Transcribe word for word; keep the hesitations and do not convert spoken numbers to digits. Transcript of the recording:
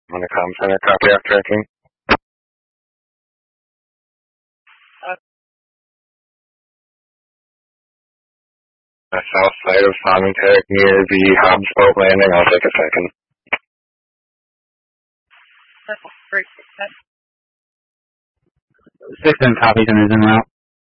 On the comm center, copy after tracking. Uh, south side of Sonotech near the Hobbs boat landing. I'll take a second. Six and copies and is en route.